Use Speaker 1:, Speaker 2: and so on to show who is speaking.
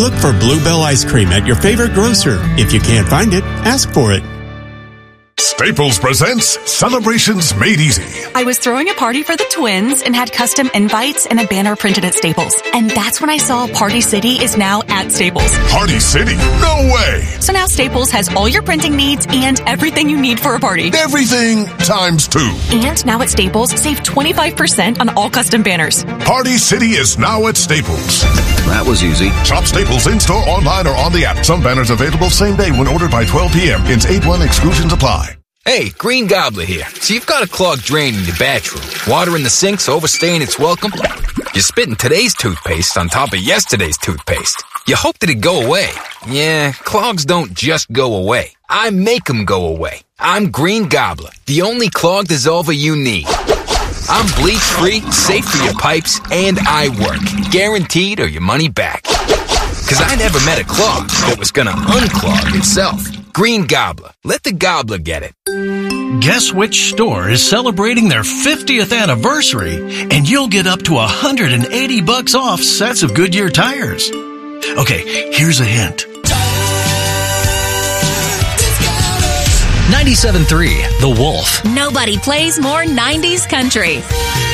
Speaker 1: Look for Bluebell ice cream at your favorite grocer. If you can't find it, ask for it.
Speaker 2: Staples presents Celebrations Made Easy.
Speaker 3: I was throwing a party for the twins and had custom invites and a banner printed at Staples. And that's when I saw Party City is now at Staples.
Speaker 2: Party City? No way!
Speaker 3: So now Staples has all your printing needs and everything you need for a party.
Speaker 2: Everything times 2.
Speaker 3: And now at Staples, save 25% on all custom banners.
Speaker 2: Party City is now at Staples.
Speaker 4: That was easy.
Speaker 2: Shop Staples in-store, online, or on the app. Some banners available same day when ordered by 12 p.m. Ins 8-1 exclusions apply.
Speaker 5: Hey, Green Gobbler here. So you've got a clogged drain in your bathroom. Water in the sink's overstaying its welcome. You're spitting today's toothpaste on top of yesterday's toothpaste. You hope that it go away. Yeah, clogs don't just go away. I make them go away. I'm Green Gobbler, the only clog dissolver you need. I'm bleach-free, safe for your pipes, and I work. Guaranteed or your money back. 'Cause I never met a clog that was gonna unclog itself. Green Gobbler. Let the gobbler get it.
Speaker 6: Guess which store is celebrating their 50th anniversary, and you'll get up to $180 off sets of Goodyear tires. Okay, here's a hint.
Speaker 7: 97.3 The Wolf.
Speaker 8: Nobody plays more 90s country.